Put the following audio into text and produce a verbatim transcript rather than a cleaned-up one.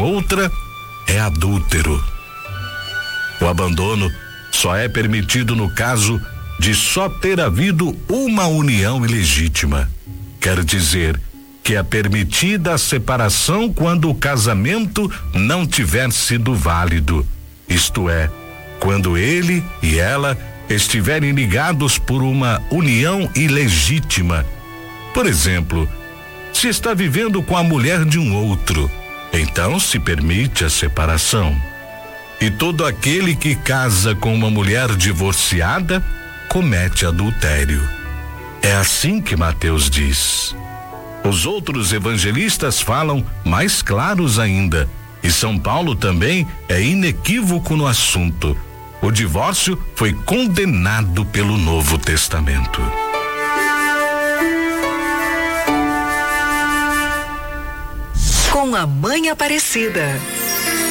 outra é adúltero. O abandono só é permitido no caso de só ter havido uma união ilegítima. Quer dizer que é permitida a separação quando o casamento não tiver sido válido, isto é, quando ele e ela estiverem ligados por uma união ilegítima. Por exemplo, se está vivendo com a mulher de um outro, então se permite a separação. E todo aquele que casa com uma mulher divorciada comete adultério. É assim que Mateus diz. Os outros evangelistas falam mais claros ainda, e São Paulo também é inequívoco no assunto. O divórcio foi condenado pelo Novo Testamento. Com a Mãe Aparecida.